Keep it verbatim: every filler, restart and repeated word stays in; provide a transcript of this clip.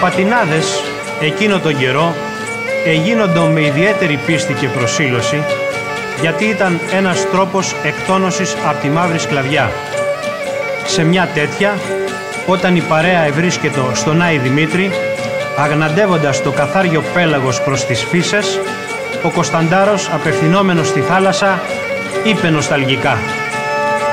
πατινάδες εκείνο τον καιρό εγίνοντο με ιδιαίτερη πίστη και προσήλωση, γιατί ήταν ένας τρόπος εκτόνωσης από τη μαύρη σκλαβιά. Σε μια τέτοια, όταν η παρέα ευρίσκεται στον Άη Δημήτρη, αγναντεύοντας το καθάριο πέλαγος προς τις φύσες, ο Κωνσταντάρος, απευθυνόμενος στη θάλασσα, είπε νοσταλγικά: